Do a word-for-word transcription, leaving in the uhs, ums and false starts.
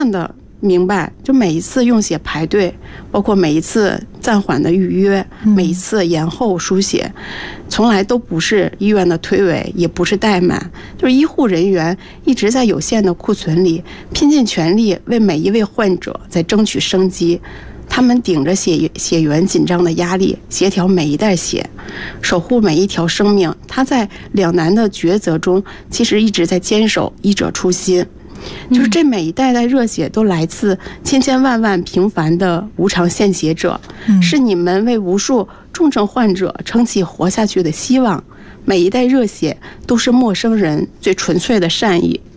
的明白，就每一次用血排队，包括每一次暂缓的预约，每一次延后输血，从来都不是医院的推诿，也不是怠慢，就是医护人员一直在有限的库存里拼尽全力为每一位患者在争取生机。他们顶着血血源紧张的压力，协调每一袋血，守护每一条生命。他在两难的抉择中，其实一直在坚守医者初心。就是这每一袋袋热血都来自千千万万平凡的无偿献血者，是你们为无数重症患者撑起活下去的希望。每一袋热血都是陌生人最纯粹的善意。